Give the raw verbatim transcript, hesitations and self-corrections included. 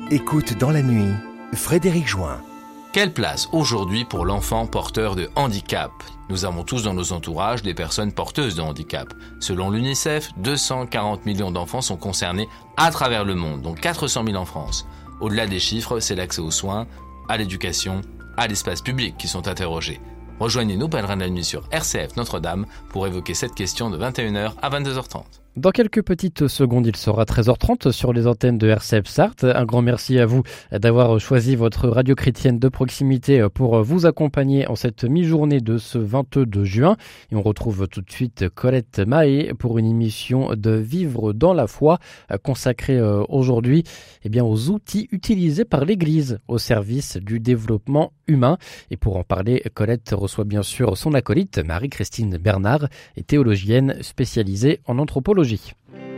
Écoute dans la nuit, Frédéric Join. Quelle place aujourd'hui pour l'enfant porteur de handicap ? Nous avons tous dans nos entourages des personnes porteuses de handicap. Selon l'UNICEF, deux cent quarante millions d'enfants sont concernés à travers le monde, dont quatre cent mille en France. Au-delà des chiffres, c'est l'accès aux soins, à l'éducation, à l'espace public qui sont interrogés. Rejoignez-nous, pèlerins de la nuit sur R C F Notre-Dame, pour évoquer cette question de vingt et une heures à vingt-deux heures trente. Dans quelques petites secondes, il sera treize heures trente sur les antennes de R C F Sarthe. Un grand merci à vous d'avoir choisi votre radio chrétienne de proximité pour vous accompagner en cette mi-journée de ce vingt-deux juin. Et on retrouve tout de suite Colette Mahé pour une émission de Vivre dans la foi consacrée aujourd'hui eh bien, aux outils utilisés par l'Église au service du développement humain. Et pour en parler, Colette reçoit bien sûr son acolyte, Marie-Christine Bernard, et théologienne spécialisée en anthropologie.